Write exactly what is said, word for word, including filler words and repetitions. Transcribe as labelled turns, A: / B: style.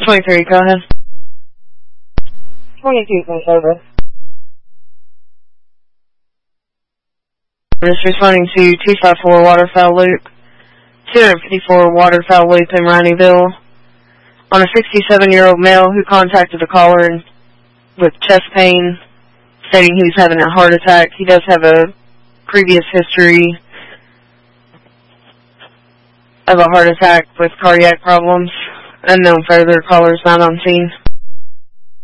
A: twenty-three, go ahead.
B: twenty-two from service.
A: Just responding to two five four Waterfowl Loop, two fifty-four Waterfowl Loop in Rineyville, on a sixty-seven-year-old male who contacted the caller with chest pain, stating he was having a heart attack. He does have a previous history of a heart attack with cardiac problems. Unknown further, callers not on scene.